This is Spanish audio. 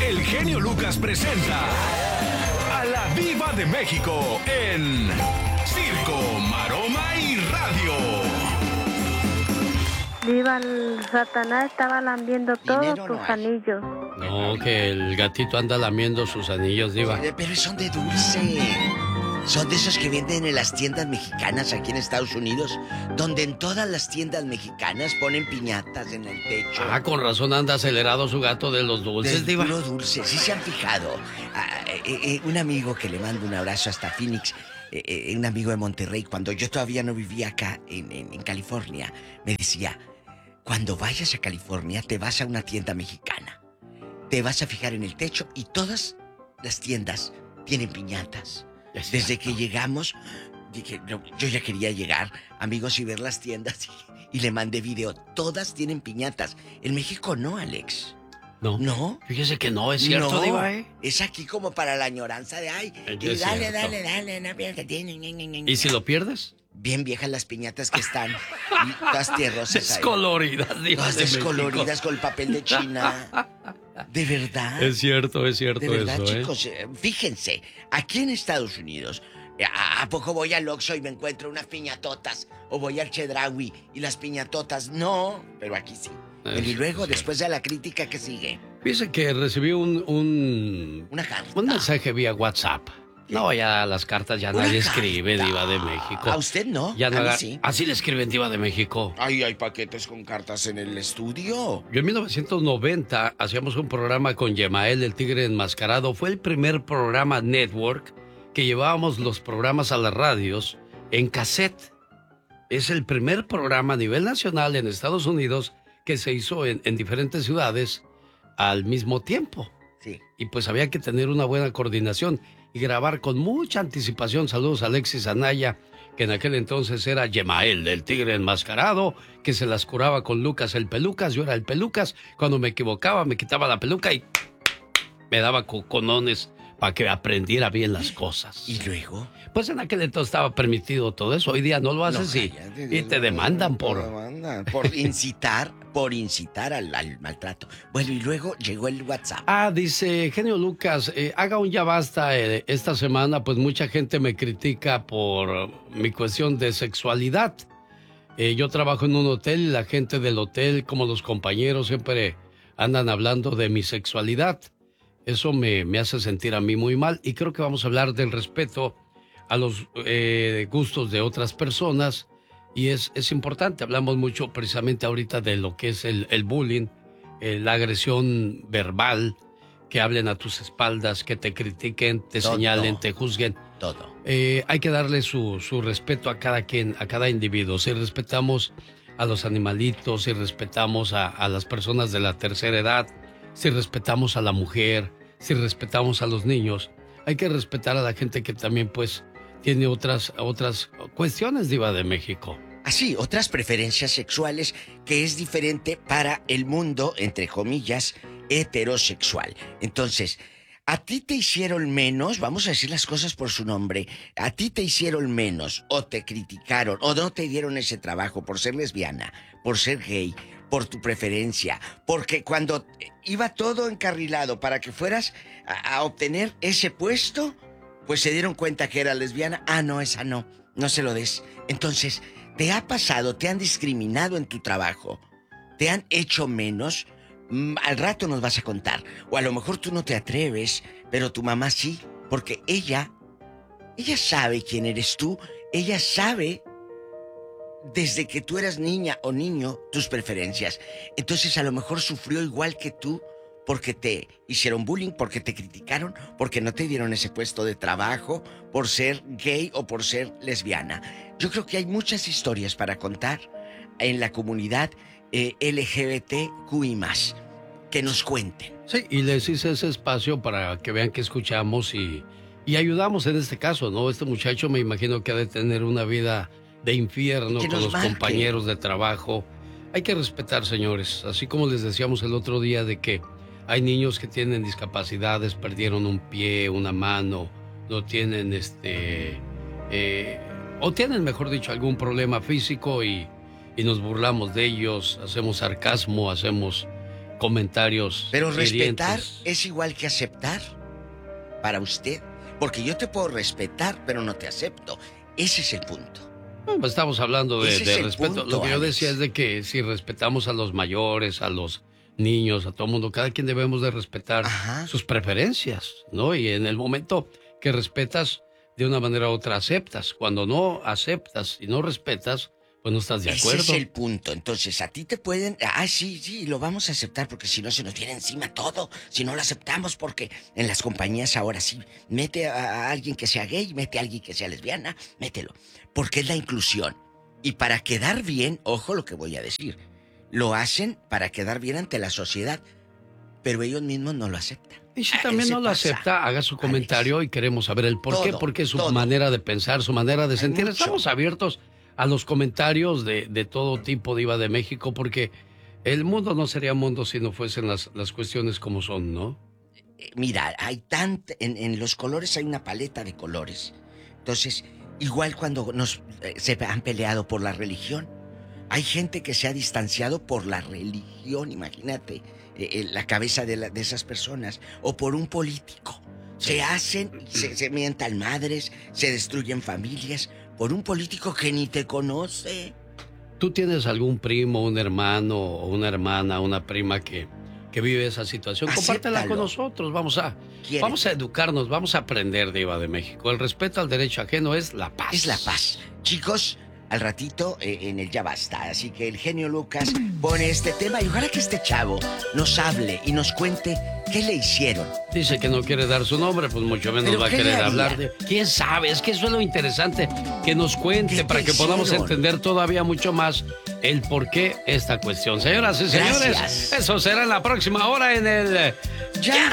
el genio Lucas presenta a la Diva de México en Circo, Maroma y Radio. Diva, el Satanás estaba lambiendo todos tus anillos. No, que el gatito anda lamiendo sus anillos, Diva. Pero son de dulce. Son de esos que venden en las tiendas mexicanas aquí en Estados Unidos, donde en todas las tiendas mexicanas ponen piñatas en el techo. Ah, con razón anda acelerado su gato de los dulces, Diva. Los dulces, sí se han fijado. Un amigo que le mando un abrazo hasta Phoenix, un amigo de Monterrey, cuando yo todavía no vivía acá en California, me decía, cuando vayas a California te vas a una tienda mexicana, te vas a fijar en el techo y todas las tiendas tienen piñatas. Desde que llegamos, dije, no, yo ya quería llegar, amigos, y ver las tiendas, y le mandé video. Todas tienen piñatas. En México no, Alex. No. ¿No? Fíjese que no, es cierto, no, Diva, Es aquí como para la añoranza de, ay, y dale, no pierdas. ¿Y si lo pierdes? Bien viejas las piñatas que están, y todas tierrosas ahí. Descoloridas, Diva. Todas descoloridas con el papel de China. ¿De verdad? Es cierto De verdad, eso, chicos, fíjense, aquí en Estados Unidos, ¿a poco voy al Oxxo y me encuentro unas piñatotas? ¿O voy al Chedraui y las piñatotas? No, pero aquí sí. Y luego, después de la crítica, ¿qué sigue? Fíjese que recibí una carta. Un mensaje vía WhatsApp. No, ya las cartas ya nadie escribe, Diva de México. ¿A usted no? Ya no a mí sí. Así le escriben, Diva de México. Ay, hay paquetes con cartas en el estudio. Yo en 1990 hacíamos un programa con Yemael, el tigre enmascarado. Fue el primer programa network que llevábamos los programas a las radios en cassette. Es el primer programa a nivel nacional en Estados Unidos que se hizo en diferentes ciudades al mismo tiempo. Sí. Y pues había que tener una buena coordinación y grabar con mucha anticipación. Saludos a Alexis Anaya, que en aquel entonces era Yemael, el tigre enmascarado, que se las curaba con Lucas el Pelucas. Yo era el Pelucas. Cuando me equivocaba, me quitaba la peluca y me daba coconones para que aprendiera bien las cosas. ¿Y luego? Pues en aquel entonces estaba permitido todo eso. Hoy día no lo haces y te demandan por incitar al maltrato. Bueno, y luego llegó el WhatsApp. Dice genio Lucas, haga un ya basta esta semana, pues mucha gente me critica por mi cuestión de sexualidad. Yo trabajo en un hotel y la gente del hotel, como los compañeros, siempre andan hablando de mi sexualidad. Eso me hace sentir a mí muy mal y creo que vamos a hablar del respeto a los gustos de otras personas y es importante. Hablamos mucho precisamente ahorita de lo que es el bullying, la agresión verbal, que hablen a tus espaldas, que te critiquen, te señalen, te juzguen. Todo. Hay que darle su respeto a cada quien, a cada individuo. Si respetamos a los animalitos, si respetamos a las personas de la tercera edad, si respetamos a la mujer, si respetamos a los niños, hay que respetar a la gente que también pues tiene otras cuestiones, Diva de México. Así, otras preferencias sexuales que es diferente para el mundo, entre comillas, heterosexual. Entonces, a ti te hicieron menos, vamos a decir las cosas por su nombre, a ti te hicieron menos, o te criticaron, o no te dieron ese trabajo por ser lesbiana, por ser gay, por tu preferencia, porque cuando iba todo encarrilado para que fueras a obtener ese puesto, pues se dieron cuenta que era lesbiana. No, esa no se lo des. Entonces, ¿te ha pasado, te han discriminado en tu trabajo? ¿Te han hecho menos? Al rato nos vas a contar. O a lo mejor tú no te atreves, pero tu mamá sí, porque ella sabe quién eres tú, ella sabe desde que tú eras niña o niño tus preferencias. Entonces a lo mejor sufrió igual que tú porque te hicieron bullying, porque te criticaron, porque no te dieron ese puesto de trabajo, por ser gay o por ser lesbiana. Yo creo que hay muchas historias para contar en la comunidad LGBTQI+, que nos cuenten. Sí, y les hice ese espacio para que vean que escuchamos y ayudamos en este caso, ¿no? Este muchacho me imagino que ha de tener una vida de infierno con los compañeros de trabajo. Hay que respetar, señores, así como les decíamos el otro día de que hay niños que tienen discapacidades, perdieron un pie, una mano, no tienen o tienen, mejor dicho, algún problema físico y nos burlamos de ellos, hacemos sarcasmo, hacemos comentarios. Pero respetar hirientes. es igual que aceptar para usted. Porque yo te puedo respetar, pero no te acepto. Ese es el punto. Bueno, pues estamos hablando de respeto. Punto, Lo que yo Alex. decía es de que si respetamos a los mayores, a los niños, a todo el mundo, cada quien debemos de respetar sus preferencias, ¿no? Y en el momento que respetas, de una manera u otra aceptas. Cuando no aceptas y no respetas, pues no estás de acuerdo. Ese es el punto. Entonces, a ti te pueden... sí, lo vamos a aceptar porque si no se nos viene encima todo. Si no lo aceptamos porque en las compañías ahora sí, mete a alguien que sea gay, mete a alguien que sea lesbiana, mételo. Porque es la inclusión. Y para quedar bien, ojo lo que voy a decir, lo hacen para quedar bien ante la sociedad, pero ellos mismos no lo aceptan. Y si también no lo acepta, haga su comentario, Alex, y queremos saber el por qué, porque su manera de pensar, su manera de sentir. Estamos abiertos a los comentarios de todo tipo, Diva de México, porque el mundo no sería mundo si no fuesen las cuestiones como son, ¿no? Mira, hay en los colores hay una paleta de colores. Entonces, igual cuando se han peleado por la religión, hay gente que se ha distanciado por la religión, imagínate, la cabeza de esas personas, o por un político. Se mientan madres, se destruyen familias por un político que ni te conoce. ¿Tú tienes algún primo, un hermano o una hermana, una prima que vive esa situación? Compártela con nosotros, vamos a educarnos, vamos a aprender, Diva de México. El respeto al derecho ajeno es la paz. Es la paz. Chicos, al ratito en el Ya Basta. Así que el genio Lucas pone este tema y ojalá que este chavo nos hable y nos cuente qué le hicieron. Dice que no quiere dar su nombre, pues mucho menos va a querer hablar de... ¿Quién sabe? Es que eso es lo interesante, que nos cuente para que podamos entender todavía mucho más el por qué esta cuestión. Señoras y señores, eso será en la próxima hora en el... ¡Ya!